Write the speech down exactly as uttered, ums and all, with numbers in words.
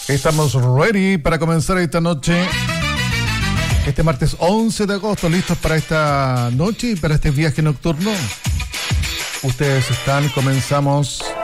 Estamos ready para comenzar esta noche, este martes once de agosto, listos para esta noche y para este viaje nocturno. Ustedes están, comenzamos.